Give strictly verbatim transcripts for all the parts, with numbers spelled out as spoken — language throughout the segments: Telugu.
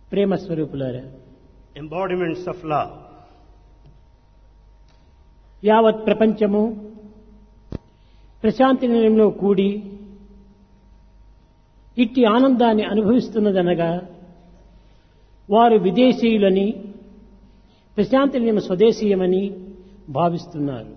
ప్రేమ స్వరూపులారా, embodiments of love. యావత్ ప్రపంచము ప్రశాంతి నిలయంలో కూడి ఇట్టి ఆనందాన్ని అనుభవిస్తున్నదనగా వారు విదేశీయులని, ప్రశాంతి నిలయం స్వదేశీయమని భావిస్తున్నారు.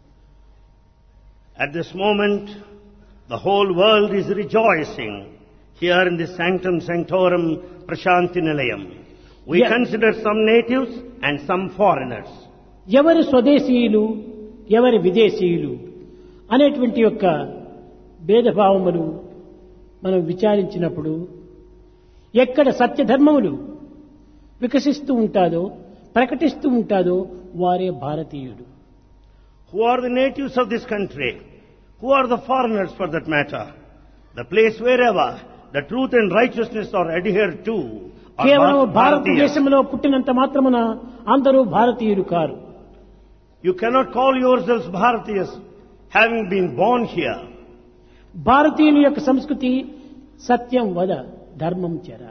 At this moment, the whole world is rejoicing here in the Sanctum Sanctorum Prashanti Nilayam. We Yeah. consider some natives and some foreigners. ఎవరు స్వదేశీయులు, ఎవరు విదేశీయులు అనేటువంటి యొక్క భేదభావములు మనం విచారించినప్పుడు ఎక్కడ సత్యధర్మములు వికసిస్తూ ఉంటాదో, ప్రకటిస్తూ ఉంటాదో వారే భారతీయుడు. Who are the natives of this country? Who are the foreigners for that matter? The place wherever the truth and righteousness are adhered to are కేవలం Bharat- Bharatiyas. భారతదేశంలో పుట్టినంత మాత్రమున అందరూ భారతీయులు car. You cannot call yourselves Bharatiyas having been born here. భారతీయుల యొక్క సంస్కృతి సత్యం వద, ధర్మం చెర.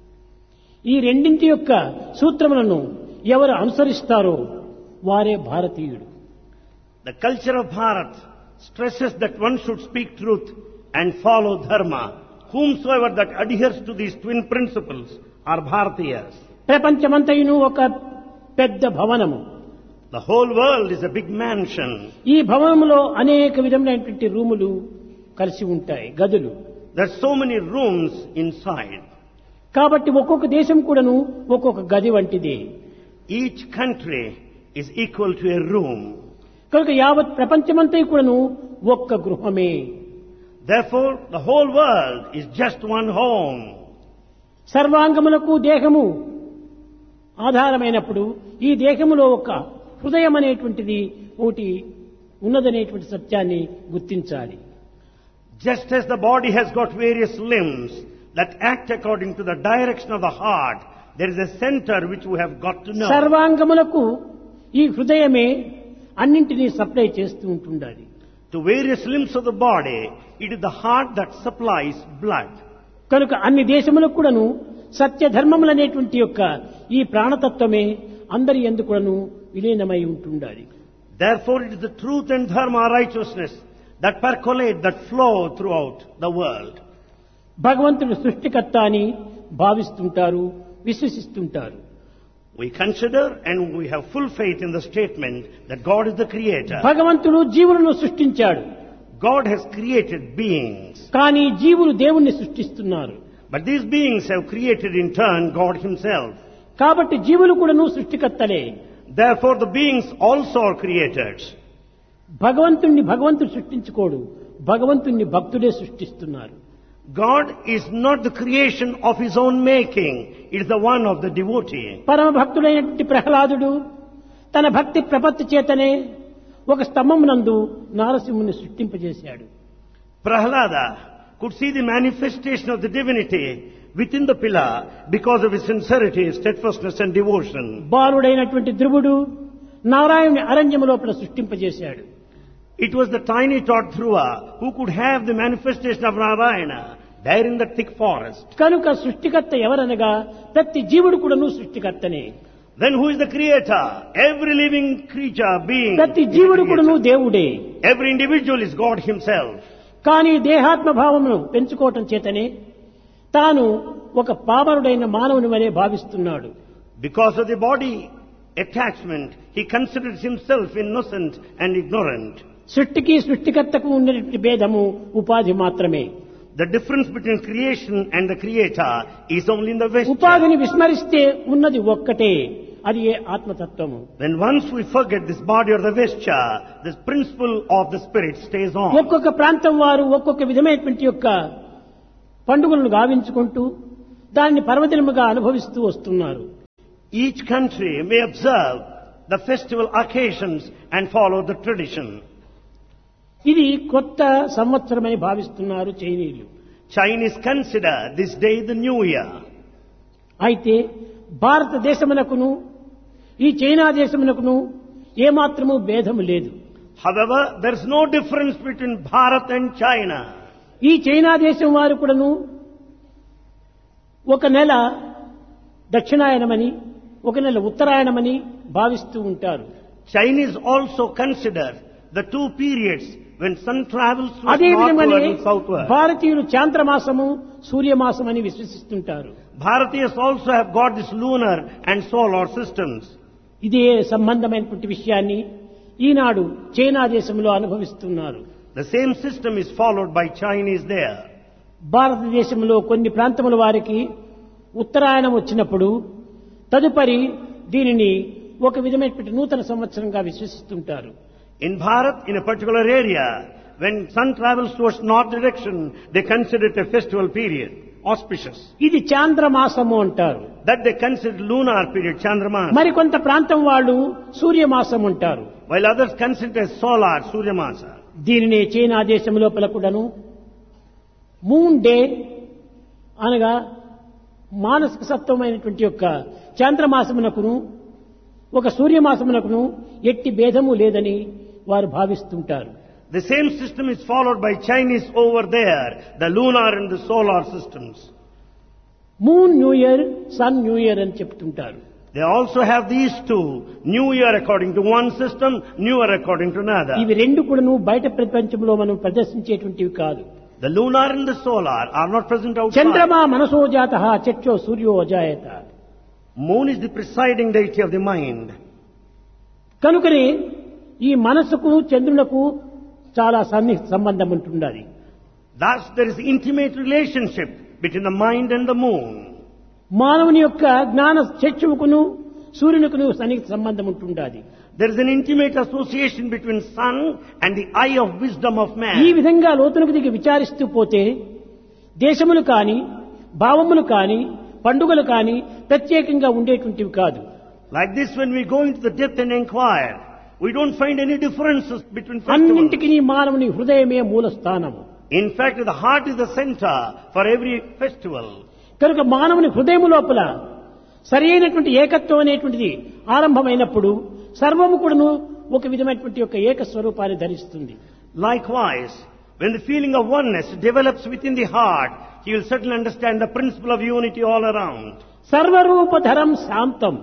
ఈ రెండింటి యొక్క సూత్రములను ఎవరు అనుసరిస్తారో వారే భారతీయుడు. The culture of Bharat stresses that one should speak truth and follow dharma. Whomsoever that adheres to these twin principles are Bharatiyas. ప్రపంచమంతయును ఒక పెద్ద భవనము. The whole world is a big mansion. ఈ భవనములో అనేక విధములైనటువంటి రూములు కలిసి ఉంటాయి, గదులు. There are so many rooms inside. కాబట్టి ఒక్కొక్క దేశం కూడాను ఒక్కొక్క గది వంటిది. Each country is equal to a room. కనుక యావత్ ప్రపంచమంతా కూడాను ఒక్క గృహమే. Therefore, the whole world is just one home. సర్వాంగములకు దేహము ఆధారమైనప్పుడు ఈ దేహములో ఒక హృదయం అనేటువంటిది ఒకటి ఉన్నదనేటువంటి సత్యాన్ని గుర్తించాలి. Just as the body has got various limbs that act according to the direction of the heart, there is a center which we have got to know. సర్వాంగములకు ఈ హృదయమే అన్నింటినీ సప్లై చేస్తూ ఉంటుండాలి. To various limbs of the body, it is the heart that supplies blood. కనుక అన్ని దేశములకు కూడాను సత్య ధర్మములనేటువంటి యొక్క ఈ ప్రాణతత్వమే అందరి యందు కూడాను విలీనమై ఉంటుండాలి. Therefore, it is the truth and dharma, righteousness, that percolate, that flow throughout the world. భగవంతుడు సృష్టికర్త అని భావిస్తుంటారు, విశ్వసిస్తుంటారు. We consider and we have full faith in the statement that God is the creator. భగవంతుడు జీవులను సృష్టించాడు. God has created beings. కానీ జీవులు దేవుణ్ణి సృష్టిస్తున్నారు. But these beings have created in turn God himself. కాబట్టి జీవులు కూడాను సృష్టికర్తలే. Therefore, the beings also are created. భగవంతుణ్ణి భగవంతుడు సృష్టించుకోడు, భగవంతుణ్ణి భక్తుడే సృష్టిస్తున్నారు. God is not the creation of his own making. It is the one of the devotee. పరమ భక్తుడైనటువంటి ప్రహ్లాదుడు తన భక్తి ప్రపత్తి చేతనే ఒక స్తంభమునందు నారసింహుని సృష్టింపజేశాడు. Prahlada could see the manifestation of the divinity within the pillar because of his sincerity, steadfastness and devotion. బాలుడైనటువంటి ధ్రువుడు నారాయణుని అరణ్యము లోపల సృష్టింపజేశాడు. It was the tiny tot Dhruva who could have the manifestation of Narayana there in the thick forest. కనుక సృష్టికర్త ఎవరనగా ప్రతి జీవుడు కూడాను సృష్టికర్తనే. Then who is the creator? Every living creature, being. ప్రతి is the జీవుడు కూడాను creator. దేవుడే. Every individual is God himself. కానీ దేహాత్మ భావమును పెంచుకోవటం చేతనే తాను ఒక పామరుడైన మానవుని వలె భావిస్తున్నాడు. Because of the body attachment, he considers himself innocent and ignorant. సృష్టికి సృష్టికర్తకు ఉన్నటువంటి భేదము ఉపాధి మాత్రమే. The difference between creation and the creator is only in the vesture. ఉపాధిని విస్మరిస్తే ఉన్నది ఒక్కటే, అది ఏ ఆత్మతత్వము. When once we forget this body or the vesture, this principle of the spirit stays on. ఒక్కొక్క ప్రాంతం వారు ఒక్కొక్క విధమైనటువంటి యొక్క పండుగలను గావించుకుంటూ దాన్ని పర్వదినముగా అనుభవిస్తూ వస్తున్నారు. Each country may observe the festival occasions and follow the tradition. ఇది కొత్త సంవత్సరమని భావిస్తున్నారు చైనీయులు. Chinese consider this day the new year. అయితే భారతదేశమునకును ఈ చైనా దేశమునకును ఏమాత్రము భేదము లేదు. However, there is no difference between Bharat and China. ఈ చైనా దేశం వారు కూడాను ఒక నెల దక్షిణాయనమని ఒక నెల ఉత్తరాయణమని భావిస్తూ ఉంటారు. Chinese also consider the two periods when sun travels through అదే northward విధంగానే and southward. భారతీయులు చాంద్రమాసము సూర్యమాసం అని విశ్వసిస్తుంటారు. Bharatiyas also have got this lunar and solar systems. ఇదే సంబంధమైనటువంటి విషయాన్ని ఈనాడు చైనా దేశంలో అనుభవిస్తున్నారు. The same system is followed by Chinese there. భారతదేశంలో కొన్ని ప్రాంతముల వారికి ఉత్తరాయణం వచ్చినప్పుడు తదుపరి దీనిని ఒక విధమైనటువంటి నూతన సంవత్సరంగా విశ్వసిస్తుంటారు. In Bharat, in a particular area, when sun travels towards north direction, they consider it a festival period, auspicious. ఇది చాంద్రమాసము అంటారు. That they consider lunar period, Chandramas. మరికొంత ప్రాంతం వాళ్ళు సూర్యమాసం అంటారు. While others consider it as solar, Suryamasa. దీనినే చైనా దేశం లోపల కూడాను మూన్ డే అనగా మానసిక సత్వమైనటువంటి యొక్క చాంద్రమాసమునకును ఒక సూర్యమాసమునకును ఎట్టి భేదము లేదని వారు భావిస్తుంటారు. The same system is followed by Chinese over there, the lunar and the solar systems. Moon new year, sun new year అని చెప్తుంటారు. They also have these two, New Year according to one system, New Year according to another. ఇవి రెండు కూడాను బయట ప్రపంచంలో మనం ప్రదర్శించేటువంటివి కాదు. The lunar and the solar are not present outside. చంద్రమా మనసో జాతః చక్షో సూర్యో అజాయత. Moon is the presiding deity of the mind. కనుకనే ఈ మనసుకు చంద్రులకు చాలా సన్నిహిత సంబంధం ఉంటున్నది. Thus there is intimate relationship between the mind and the moon. మానవుని యొక్క జ్ఞాన చక్షువుకును సూర్యునికును సన్నిహిత సంబంధం ఉంటున్నది. There is an intimate association between sun and the eye of wisdom of man. ఈ విధంగా లోతులకు దిగి విచారిస్తూ పోతే దేశములు కాని భావములు కాని పండుగలు కాని ప్రత్యేకంగా ఉండేటువంటివి కాదు. Like this, when we go into the depth and inquire, we don't find any differences between festivals. అన్నింటికి మానవుని హృదయమే మూల స్థానము. In fact, the heart is the center for every festival. కనుక మానవుని హృదయము లోపల సరి అయినటువంటి ఏకత్వం అనేటువంటిది ఆరంభమైనప్పుడు సర్వము కూడాను ఒక విధమైనటువంటి యొక్క ఏక స్వరూపాన్ని ధరిస్తుంది. Likewise, when the feeling of oneness develops within the heart, he will certainly understand the principle of unity all around. సర్వరూపధరం శాంతం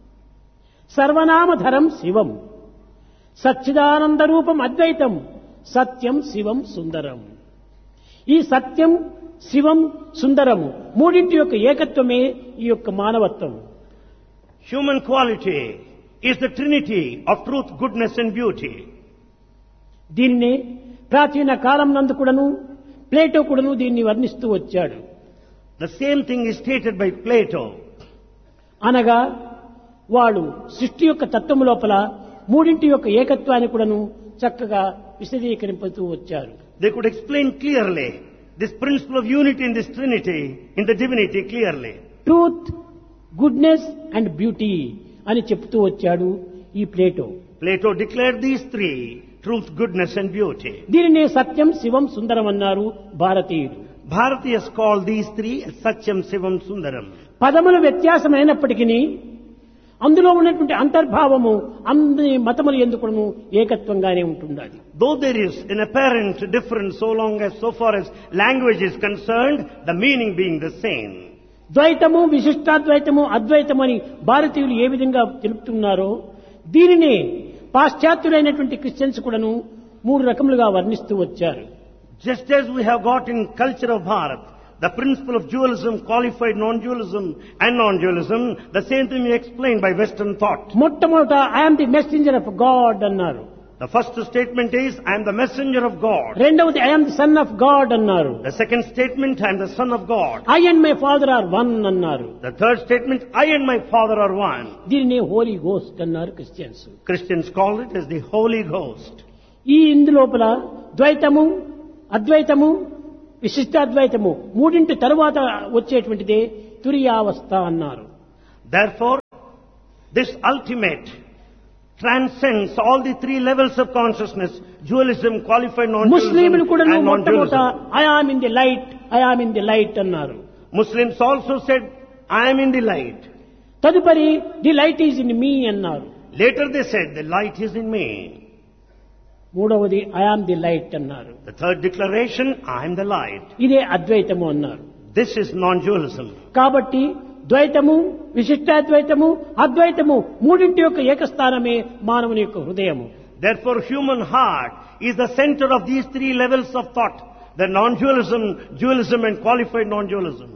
సర్వనామధరం శివం సచ్చిదానంద రూపం అద్వైతం సత్యం శివం సుందరం. ఈ సత్యం శివం సుందరము మూడింటి యొక్క ఏకత్వమే ఈ యొక్క మానవత్వం. Human quality is the trinity of truth, goodness and beauty. దీనినే ప్రాచీన కాలం నందు కూడాను ప్లేటో కూడాను దీన్ని వర్ణిస్తూ వచ్చాడు. The same thing is stated by Plato. అనగా వాడు సృష్టి యొక్క తత్వము లోపల మూడింటి యొక్క ఏకత్వాన్ని కూడాను చక్కగా విశదీకరింపుతూ వచ్చారు. They could explain clearly this principle of unity in this trinity, in the divinity clearly. Truth, goodness and beauty అని చెప్తూ వచ్చాడు ఈ Plato. Plato declared these three, truth, goodness and beauty. దీనినే సత్యం శివం సుందరం అన్నారు భారతీయులు. Bharatiyas call these three Satyam, Sivam, Sundaram. పదముల వ్యత్యాసమైనప్పటికీ అందులో ఉన్నటువంటి అంతర్భావము అన్ని మతముల ఎందుకును ఏకత్వంగానే ఉంటుండాలి. Though there is an apparent difference so long as so far as language is concerned, the meaning being the same. ద్వైతము, విశిష్టాద్వైతము, అద్వైతము అని భారతీయులు ఏ విధంగా తెలుపుతున్నారో దీనినే పాశ్చాత్యులైనటువంటి క్రిస్టియన్స్ కూడాను మూడు రకములుగా వర్ణిస్తూ వచ్చారు. Just as we have got in culture of Bharat the principle of dualism, qualified non-dualism and non-dualism, the same thing we explained by Western thought. మొట్టమొదట I'm the messenger of God అన్నారు. The first statement is, I am the messenger of God. రెండవది I'm the son of God అన్నారు. The second statement, I am the son of God. I and my father are one అన్నారు. The third statement, I and my father are one. దీనినే హోలీ గోస్ట్ అన్నారు Christians. Christians call it as the Holy Ghost. ఈ ఇందు లోపల ద్వైతము, అద్వైతము, విశిష్టాద్వైతము మూడింటి తరువాత వచ్చేటువంటిదే తురియావస్థ అన్నారు. Therefore, this ultimate transcends all the three levels of consciousness, dualism, qualified ముస్లింలు non-dualism కూడా and మొట్టమొదట non-dualism. I am in the light, I am in the light అన్నారు. Muslims also said, I am in the light. తదుపరి the light is in me అన్నారు. Later they said, the light is in me. మూడవది ఐ ఆమ్ ది లైట్ అన్నారు. The third declaration, I am the light. ఇదే అద్వైతము అన్నారు. This is non-dualism. కాబట్టి ద్వైతము, విశిష్టాద్వైతము, అద్వైతము మూడింటి యొక్క ఏకస్థానమే మానవుని యొక్క హృదయము. Therefore, human heart is the center of these three levels of thought, the non-dualism, dualism and qualified non-dualism.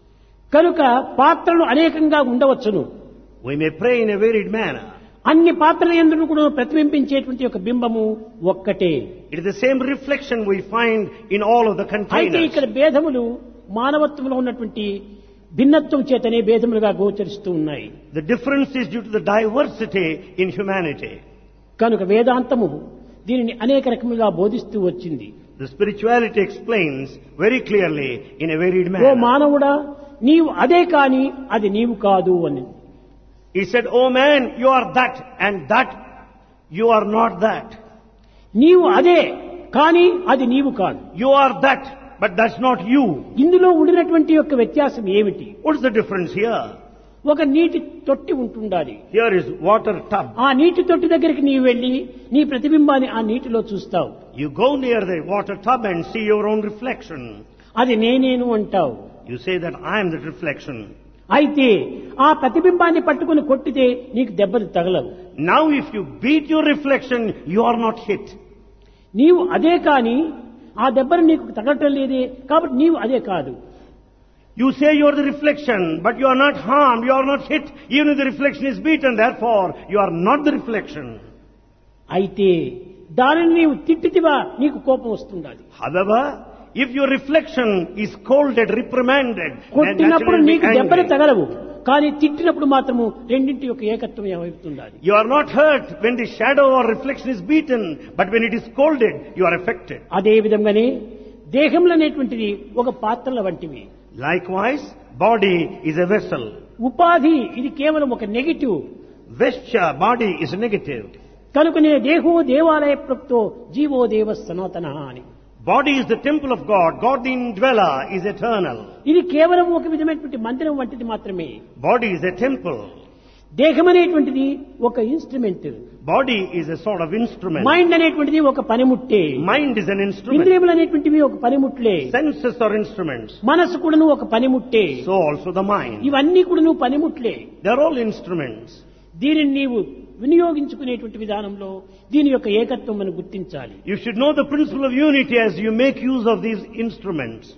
కనుక పాత్రలు అనేకంగా ఉండవచ్చును. We may pray in a varied manner. అన్ని పాత్రల యందు కూడా ప్రతిబింబించేటువంటి ఒక బింబము ఒక్కటే. It is the same reflection we find in all of the అయితే containers. ఇక్కడ భేదములు మానవత్వంలో ఉన్నటువంటి భిన్నత్వం చేతనే భేదములుగా గోచరిస్తూ ఉన్నాయి. The difference is due to the diversity in humanity. కనుక వేదాంతము దీనిని అనేక రకములుగా బోధిస్తూ వచ్చింది. The spirituality explains very clearly in a varied oh manner. మానవుడా, నీవు అదే కాని అది నీవు కాదు అని. He said, "Oh man, you are that and that, you are not that. నీవు అదే కాని అది నీవు కాదు. You are that, but that's not you." ఇందులో ఉండినటువంటి యొక్క వ్యత్యాసం ఏమిటి? What is the difference here? ఒక నీటి తొట్టి ఉంటుండాలి. Here is water tub. ఆ నీటి తొట్టి దగ్గరికి నీవు వెళ్ళి నీ ప్రతిబింబాన్ని ఆ నీటిలో చూస్తావు. You go near the water tub and see your own reflection. అది నేనేను అంటావు. You say that I am the reflection. అయితే ఆ ప్రతిబింబాన్ని పట్టుకుని కొట్టితే నీకు దెబ్బలు తగలవు. Now if you beat your reflection, you are not hit. నీవు అదే కాని ఆ దెబ్బలు నీకు తగలటం లేదే, కాబట్టి నీవు అదే కాదు. You say you are the reflection, but you are not harmed, you are not hit, even if the reflection is beaten, therefore you are not the reflection. అయితే దానిని నీవు తిట్టితివా నీకు కోపం వస్తుండాలి. However, if your reflection is scolded, reprimanded, then కొట్టినప్పుడు naturally నీకు you'll be దెబ్బలు angry. తగలవు, కానీ తిట్టినప్పుడు మాత్రము రెండింటి యొక్క ఏకత్వం ఏమవుతుండాలి. You are not hurt when the shadow or reflection is beaten, but when it is scolded, you are affected. అదే విధంగానే దేహములు అనేటువంటిది ఒక పాత్రల వంటివి. Likewise, body is a vessel. ఉపాధి ఇది కేవలం ఒక negative. Vesture, body is negative. కనుకనే దేహో దేవాలయ ప్రప్తో జీవో దేవ సనాతన అని. Body is the temple of God. God the indweller is eternal. ఇది కేవలం ఒక విధమైనటువంటి మందిరం వంటిది మాత్రమే. Body is a temple. దేహం అనేటువంటిది ఒక instrument. Body is a sort of instrument. Mind అనేటువంటిది ఒక పనిముట్టే. Mind is an instrument. ఇంద్రియములు అనేటువంటివి ఒక పనిముట్లే. Senses are instruments. మనసు కూడాను ఒక పనిముట్టే. So also the mind. ఇవన్నీ కూడాను పనిముట్లే. They are all instruments. దీనిని నీవు వినియోగించుకునేటువంటి విధానంలో దీని యొక్క ఏకత్వం మనం గుర్తించాలి. You should know the principle of unity as you make use of these instruments.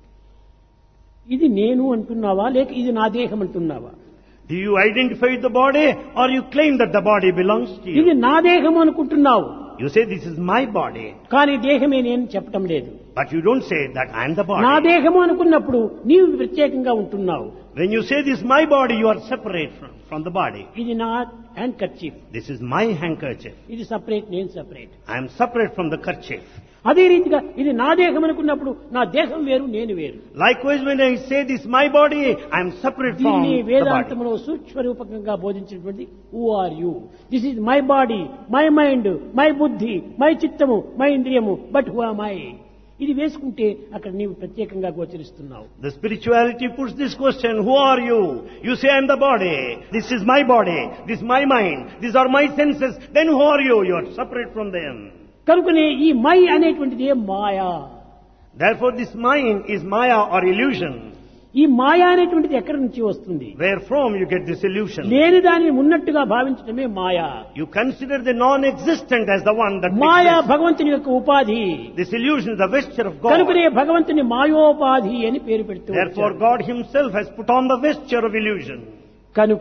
ఇది నేను అంటున్నావా లేక ఇది నా దేహం అంటున్నావా? Do you identify with the body or you claim that the body belongs to ఇది you? నా దేహం అనుకుంటున్నావు, You say this is my body, కానీ దేహమే నేను చెప్పటం లేదు. but you don't say that I am the నా body. దేహము అనుకున్నప్పుడు నీవు ప్రత్యేకంగా ఉంటున్నావు. When you say this is my body, you are separate from, from the body. ఇది నా hand kerchief, This is my handkerchief. ఇది సపరేట్, నేను separate. I am separate from the kerchief. అదే రీతిగా ఇది నా దేహం అనుకున్నప్పుడు నా దేహం వేరు, నేను వేరు. Likewise, when I say this is my body, I am separate from దీన్ని the body. వేదాంతంలో సూక్ష్మ రూపకంగా బోధించినటువంటి who are you, this is my body, my mind, my బుద్ధి, మై చిత్తము, మై ఇంద్రియము, బట్ హూ ఆమ్ ఐ. ఇది వేసుకుంటే అక్కడ నీవు ప్రత్యేకంగా గోచరిస్తున్నావు. The spirituality puts this question, who are you? You say I am the body, this is my body, this is my mind, these are my senses, then who are you? You are separate from them. కనుకనే ఈ మై అనేటువంటిది మాయా. Therefore this mind is maya or illusion. ఈ మాయా అనేటువంటిది ఎక్కడి నుంచి వస్తుంది? Where from you get this illusion? లేని దానిని ఉన్నట్టుగా భావించడమే మాయా. You consider the non-existent as the one that Maya exists. భగవంతుని యొక్క ఉపాధి. This illusion is the vesture of God. కనుకనే భగవంతుని మాయోపాధి అని పేరు పెడుతూ Therefore వచ్చారు. God himself has put on the vesture of illusion. కనుక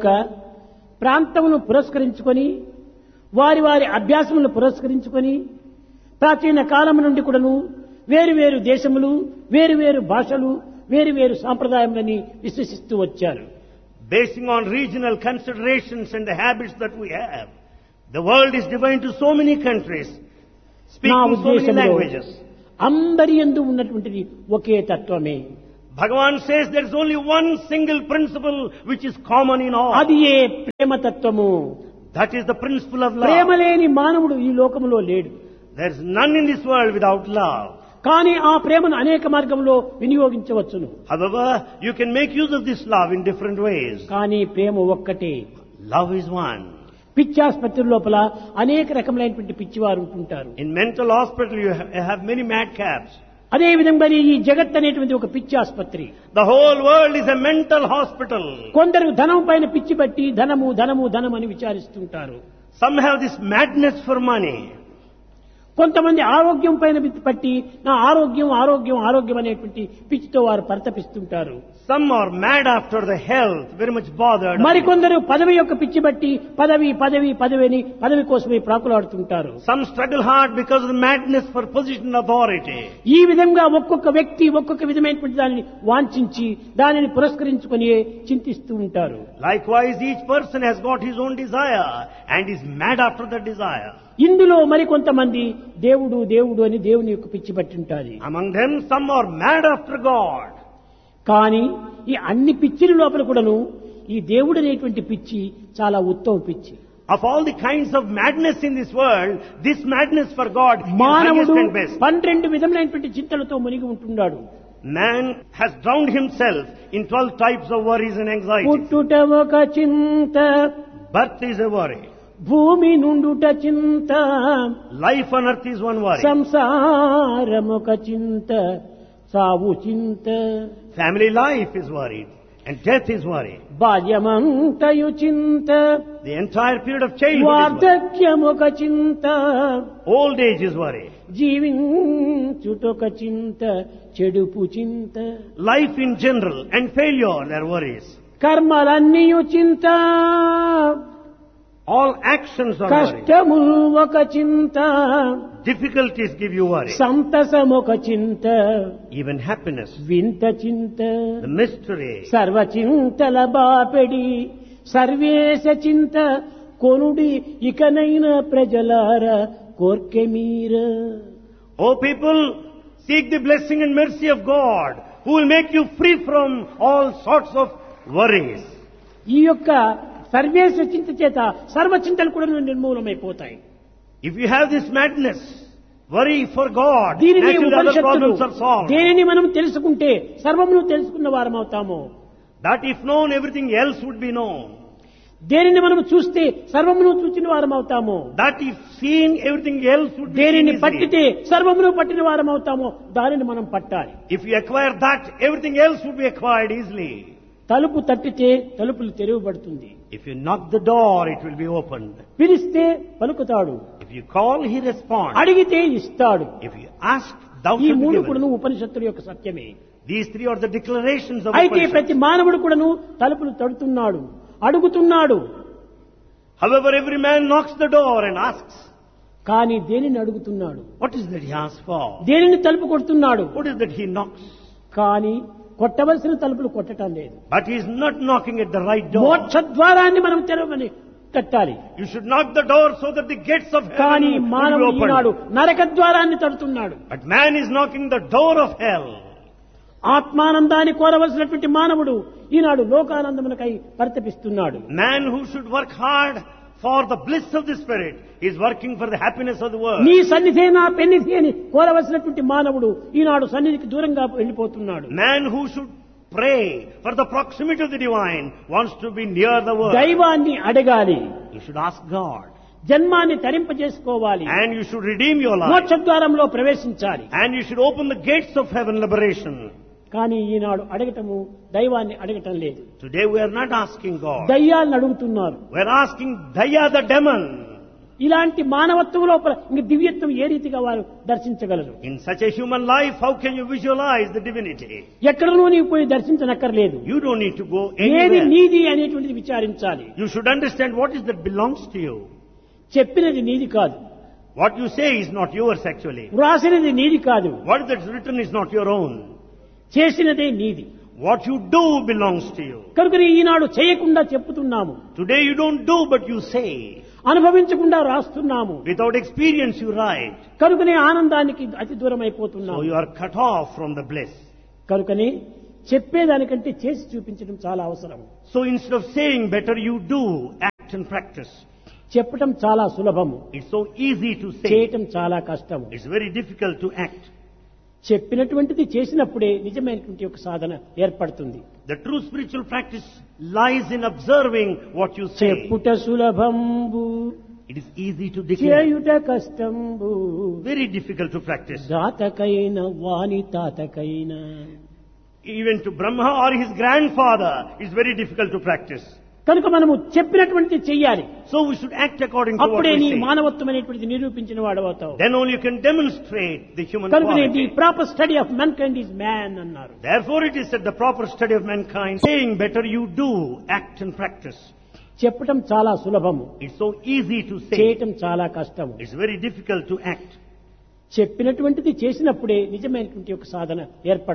ప్రాంతమును పురస్కరించుకొని వారి వారి అభ్యాసములను పురస్కరించుకొని ప్రాచీన కాలం నుండి కూడాను వేరు వేరు దేశములు, వేరు వేరు భాషలు, వేరు వేరు సాంప్రదాయములని విశ్వసిస్తూ వచ్చారు. Basing on regional considerations and the habits that we have, the world is divided into so many countries, నా speaking so many ఉద్దేశంలో languages. అందరి యందు ఉన్నటువంటిది ఒకే తత్వమే. Bhagavan says there is only one single principle which is common in all. అది ఏ ప్రేమ తత్వము. That is the principle of Prema love. లేని మానవుడు ఈ లోకములో లేడు. There is none in this world without love. కానీ ఆ ప్రేమను అనేక మార్గంలో వినియోగించవచ్చును. However, you can make use of this love in different ways. కానీ ప్రేమ ఒక్కటే. Love is one. పిచ్చాసుపత్రి లోపల అనేక రకములైనటువంటి పిచ్చివారు ఉంటుంటారు. In mental hospital you ha- have many madcaps. అదే విధంగా ఈ జగత్ అనేటువంటి ఒక పిచ్చి ఆసుపత్రి. The whole world is a mental hospital. కొందరు ధనం పైన పిచ్చి పట్టి ధనము ధనము ధనం అని విచారిస్తుంటారు. Some have this madness for money. కొంతమంది ఆరోగ్యం పైన పట్టి నా ఆరోగ్యం ఆరోగ్యం ఆరోగ్యం అనేటువంటి పిచ్చితో వారు పరితపిస్తుంటారు. Some are mad after the health, very much bothered. మరికొందరు పదవి యొక్క పిచ్చి బట్టి పదవి పదవి పదవి అని పదవి కోసమే ప్రాకులాడుతుంటారు. Some struggle hard because of the madness for position and authority. ఈ విధంగా ఒక్కొక్క వ్యక్తి ఒక్కొక్క విధమైనటువంటి దానిని వాంఛించి దానిని పురస్కరించుకొని చింతిస్తూ ఉంటారు. Likewise, each person has got his own desire and is mad after that desire. ఇందులో మరికొంతమంది దేవుడు దేవుడు అని దేవుని యొక్క పిచ్చి పట్టి ఉంటారు. Among them, some are mad after God. కానీ ఈ అన్ని పిచ్చిల లోపల కూడాను ఈ దేవుడు అనేటువంటి పిచ్చి చాలా ఉత్తమ పిచ్చి. Of all the kinds of madness in this world, this madness for God is మానవుడు highest and best. పన్నెండు విధములైనటువంటి చింతలతో మునిగి ఉంటున్నాడు. Man has drowned himself in twelve types of worries and anxieties. పుట్టుట ఒక చింత, Birth is a worry. భూమి నుండుట చింత, Life on earth is one worry. సంసారమొక చింత, సావు చింత, Family life is worried. And death is worry. బాల్యమంతయు చింత, The entire period of childhood is worry. వార్ధక్యమొక చింత, Old age is worry. జీవించుటొక చింత, చెడుపు చింత, Life in general and failure are worries. కర్మలన్నీయు చింత, All actions are worry. కష్టములు ఒక చింత, Difficulties give you worry. సంతసమొక చింత, Even happiness. వింత చింత, The mystery. సర్వ చింతల బాపెడి సర్వేశ చింత, కొనుడి ఇకనైన ప్రజలార కోర్కె మీర. O people, seek the blessing and mercy of God, who will make you free from all sorts of worries. ఈ యొక్క సర్వేశ చింత చేత సర్వ చింతలు కూడా నిర్మూలమైపోతాయి. If you have this madness, worry for God, దీనిని naturally other ఉపనిషత్తులు problems are solved. దేనిని మనం తెలుసుకుంటే సర్వమును తెలుసుకున్న వారం అవుతాము. That if known, everything else would be known. దేనిని మనం చూస్తే సర్వమును చూచిన వారం అవుతాము. That if seen, everything else would be seen దేనిని easily. పట్టితే సర్వమును పట్టిన వారం అవుతాము. దానిని మనం పట్టాలి. If you acquire that, everything else would be acquired easily. తలుపు తట్టితే తలుపులు తెరవబడుతుంది. If you knock the door, it will be opened. పిలిస్తే పలుకుతాడు. If you call, he responds. అడిగితే ఇస్తాడు. If you ask, thou ఈ shalt be మూడు given. కూడాను ఉపనిషత్తుల యొక్క సత్యమే. These three are the declarations of అయితే Upanishad. ప్రతి మానవుడు కూడాను తలుపులు తడుతున్నాడు, అడుగుతున్నాడు. However, every man knocks the door and asks. కానీ దేనిని అడుగుతున్నాడు? What is that he asks for? దేనిని తలుపు కొడుతున్నాడు? What is that he knocks? కానీ కొట్టవలసిన తలుపులు కొట్టడం లేదు. But he is not knocking at the right door. మోక్ష ద్వారాన్ని మనం తెరవని తట్టాలి. You should knock the door so that the gates of కానీ heaven will be మానవుడు ఈనాడు opened. నరక ద్వారాన్ని తడుతున్నాడు. But man is knocking the door of hell. ఆత్మానందాన్ని కోరవలసినటువంటి మానవుడు ఈనాడు లోకానందమునకై పరితపిస్తున్నాడు. Man who should work hard for the bliss of the spirit is working for the happiness of the world. నీ సన్నిధే నా పెన్నిధి అని కోరవలసినటువంటి మానవుడు ఈనాడు సన్నిధికి దూరంగా వెళ్ళిపోతున్నాడు. Man who should pray for the proximity of the divine wants to be near the world. దైవాన్ని అడగాలి. You should ask God. జన్మాన్ని తరింపజేసుకోవాలి. And you should redeem your life. మోక్ష ద్వారంలో ప్రవేశించాలి. And you should open the gates of heaven liberation. కానీ ఈనాడు అడగటము దైవాన్ని అడగటం లేదు. Today we are not asking God. దయ్యాలను అడుగుతున్నారు. We are asking Daya the demon. ఇలాంటి మానవత్వం లోపల ఇంక దివ్యత్వం ఏ రీతిగా వారు దర్శించగలరు? In such a human life, how can you visualize the divinity? ఎక్కడనూ నీవు పోయి దర్శించనక్కర్లేదు. You don't need to go ఏది anywhere. నీది అనేటువంటిది విచారించాలి. You should understand what is that belongs to you. చెప్పినది నీది కాదు. What you say is not yours actually. వ్రాసినది నీది కాదు. What is that's written is not your own. చేసినదే నీది. What you do belongs to you. కనుక ఈనాడు చేయకుండా చెప్పుతున్నాము. Today you don't do but you say. అనుభవించకుండా రాస్తున్నాము. Without experience you write. కనుకనే ఆనందానికి అతి దూరం So అయిపోతున్నాము. you are cut off from the bliss. కనుకనే చెప్పేదానికంటే చేసి చూపించడం చాలా అవసరం. So instead of saying better you do, act and practice. చెప్పటం చాలా సులభము, It's so easy to say. చేయటం చాలా కష్టము. It's very difficult to act. చెప్పినటువంటిది చేసినప్పుడే నిజమైనటువంటి ఒక సాధన ఏర్పడుతుంది. The true spiritual practice lies in observing what you say. చెప్పుట సులభంబు It is easy to declare, చేయుట కష్టంబు very difficult to practice. దాతకైన వాని తాతకైన. Even to Brahma or his grandfather, it's very difficult to practice. కనుక మనము చెప్పినటువంటి చెయ్యాలి. So we should act according to what అప్పుడే నీ we say. మానవత్వం అనేటువంటిది నిరూపించిన వాడవుతావు. Then only you can demonstrate the human కనుక the quality. Proper study of man kind is man అన్నారు. Therefore it is said the proper study of mankind, saying better you do, act and practice. చెప్పటం చాలా సులభము, It's so easy to say. చేయటం చాలా కష్టము. It's very difficult to act. చెప్పినటువంటిది చేసినప్పుడే నిజమైనటువంటి ఒక సాధన ఏర్పడుతుంది.